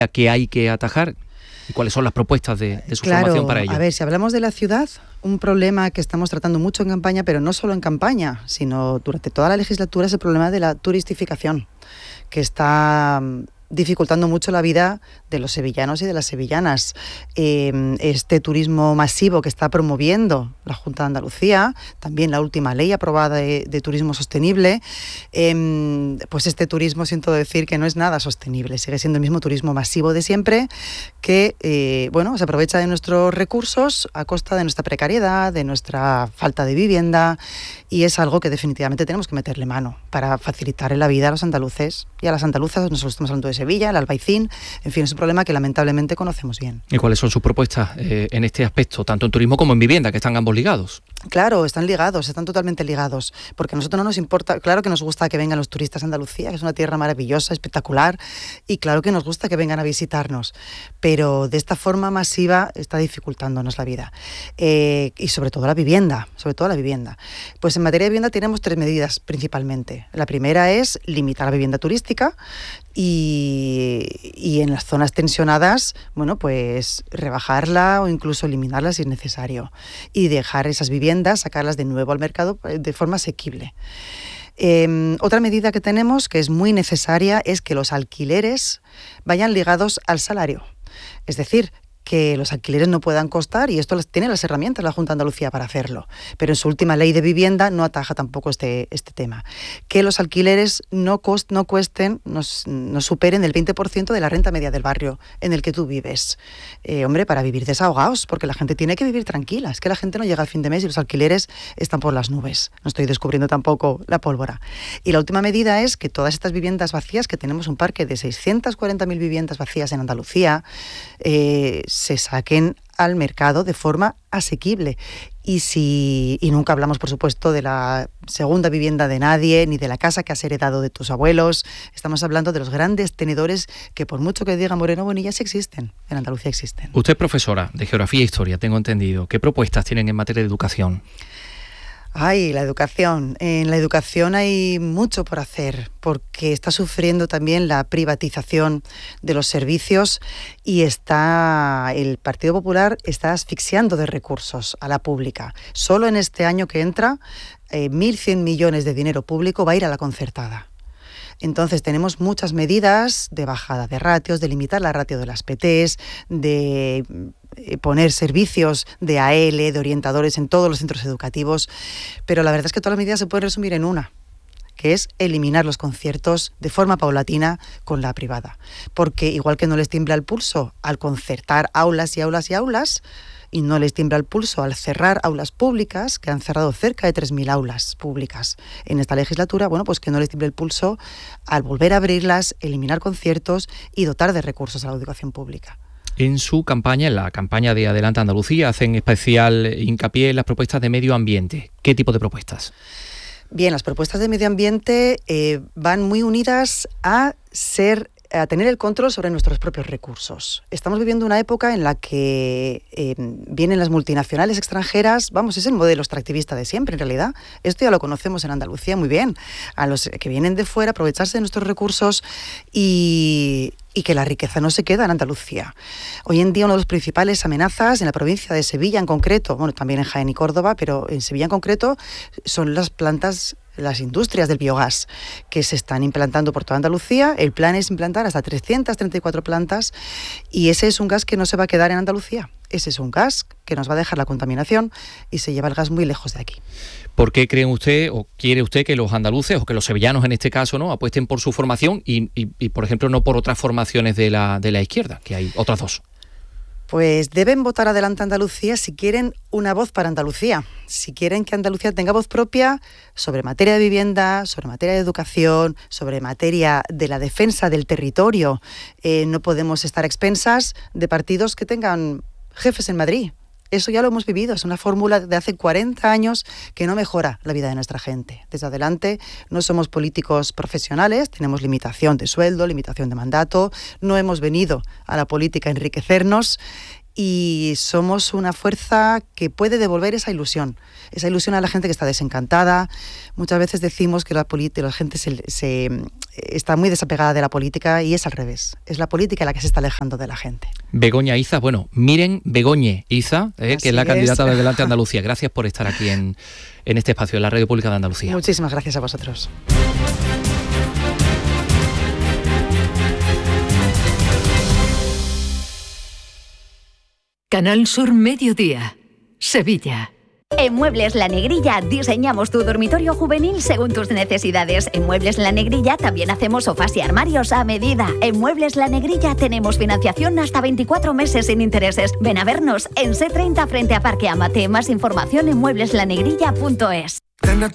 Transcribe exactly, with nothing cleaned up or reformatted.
¿Qué hay que atajar? ¿Y cuáles son las propuestas de, de su claro, formación para ello? A ver, si hablamos de la ciudad, un problema que estamos tratando mucho en campaña, pero no solo en campaña, sino durante toda la legislatura, es el problema de la turistificación, que está dificultando mucho la vida de los sevillanos y de las sevillanas. Eh, este turismo masivo que está promoviendo la Junta de Andalucía, también la última ley aprobada de, de turismo sostenible, eh, pues este turismo, siento decir que no es nada sostenible, sigue siendo el mismo turismo masivo de siempre, que eh, bueno, se aprovecha de nuestros recursos a costa de nuestra precariedad, de nuestra falta de vivienda, y es algo que definitivamente tenemos que meterle mano para facilitar la vida a los andaluces y a las andaluzas. Nosotros estamos hablando de Sevilla, el Albaicín, en fin, es un problema que lamentablemente conocemos bien. ¿Y cuáles son sus propuestas eh, en este aspecto, tanto en turismo como en vivienda, que están ambos ligados? Claro, están ligados, están totalmente ligados, porque a nosotros no nos importa, claro que nos gusta que vengan los turistas a Andalucía, que es una tierra maravillosa, espectacular, y claro que nos gusta que vengan a visitarnos, pero de esta forma masiva está dificultándonos la vida, eh, y sobre todo la vivienda, sobre todo la vivienda. Pues en materia de vivienda tenemos tres medidas principalmente. La primera es limitar la vivienda turística, Y, y en las zonas tensionadas, bueno, pues rebajarla o incluso eliminarla si es necesario y dejar esas viviendas, sacarlas de nuevo al mercado de forma asequible. Eh, otra medida que tenemos, que es muy necesaria, es que los alquileres vayan ligados al salario. Es decir, que los alquileres no puedan costar, y esto tiene las herramientas la Junta de Andalucía para hacerlo, pero en su última ley de vivienda no ataja tampoco este, este tema. Que los alquileres no, cost, no cuesten, no, no superen el veinte por ciento de la renta media del barrio en el que tú vives. Eh, hombre, para vivir desahogados, porque la gente tiene que vivir tranquila, es que la gente no llega al fin de mes y los alquileres están por las nubes. No estoy descubriendo tampoco la pólvora. Y la última medida es que todas estas viviendas vacías, que tenemos un parque de seiscientas cuarenta mil viviendas vacías en Andalucía, eh, se saquen al mercado de forma asequible. Y si y nunca hablamos, por supuesto, de la segunda vivienda de nadie, ni de la casa que has heredado de tus abuelos. Estamos hablando de los grandes tenedores que, por mucho que diga Moreno Bonilla, sí existen. En Andalucía existen. Usted es profesora de Geografía e Historia, tengo entendido. ¿Qué propuestas tienen en materia de educación? Ay, la educación. En la educación hay mucho por hacer, porque está sufriendo también la privatización de los servicios y está el Partido Popular está asfixiando de recursos a la pública. Solo en este año que entra, eh, mil cien millones de dinero público va a ir a la concertada. Entonces tenemos muchas medidas de bajada de ratios, de limitar la ratio de las P Ts, de poner servicios de A L, de orientadores en todos los centros educativos, pero la verdad es que todas las medidas se pueden resumir en una, que es eliminar los conciertos de forma paulatina con la privada. Porque igual que no les tiembla el pulso al concertar aulas y aulas y aulas, y no les tiembla el pulso al cerrar aulas públicas, que han cerrado cerca de tres mil aulas públicas en esta legislatura, bueno, pues que no les tiemble el pulso al volver a abrirlas, eliminar conciertos y dotar de recursos a la educación pública. En su campaña, en la campaña de Adelanta Andalucía, hacen especial hincapié en las propuestas de medio ambiente. ¿Qué tipo de propuestas? Bien, las propuestas de medio ambiente eh, van muy unidas a ser a tener el control sobre nuestros propios recursos. Estamos viviendo una época en la que eh, vienen las multinacionales extranjeras, vamos, es el modelo extractivista de siempre en realidad. Esto ya lo conocemos en Andalucía muy bien, a los que vienen de fuera, aprovecharse de nuestros recursos y, y que la riqueza no se queda en Andalucía. Hoy en día una de las principales amenazas en la provincia de Sevilla en concreto, bueno, también en Jaén y Córdoba, pero en Sevilla en concreto son las plantas, las industrias del biogás que se están implantando por toda Andalucía. El plan es implantar hasta trescientas treinta y cuatro plantas y ese es un gas que no se va a quedar en Andalucía. Ese es un gas que nos va a dejar la contaminación y se lleva el gas muy lejos de aquí. ¿Por qué creen usted o quiere usted que los andaluces o que los sevillanos en este caso no apuesten por su formación y, y, y por ejemplo, no por otras formaciones de la, de la izquierda, que hay otras dos? Pues deben votar Adelante Andalucía si quieren una voz para Andalucía, si quieren que Andalucía tenga voz propia sobre materia de vivienda, sobre materia de educación, sobre materia de la defensa del territorio. Eh, no podemos estar a expensas de partidos que tengan jefes en Madrid. Eso ya lo hemos vivido, es una fórmula de hace cuarenta años que no mejora la vida de nuestra gente. Desde Adelante no somos políticos profesionales, tenemos limitación de sueldo, limitación de mandato, no hemos venido a la política a enriquecernos y somos una fuerza que puede devolver esa ilusión, esa ilusión a la gente que está desencantada. Muchas veces decimos que la, política, la gente se, se está muy desapegada de la política y es al revés, es la política la que se está alejando de la gente. Begoña Iza, bueno, Miren Begoñe Iza, eh, que es la candidata de Adelante Andalucía. Gracias por estar aquí en, en este espacio, en la Radio Pública de Andalucía. Muchísimas gracias a vosotros. Canal Sur Mediodía, Sevilla. En Muebles La Negrilla diseñamos tu dormitorio juvenil según tus necesidades. En Muebles La Negrilla también hacemos sofás y armarios a medida. En Muebles La Negrilla tenemos financiación hasta veinticuatro meses sin intereses. Ven a vernos en C treinta frente a Parque Amate. Más información en muebles la negrilla punto es.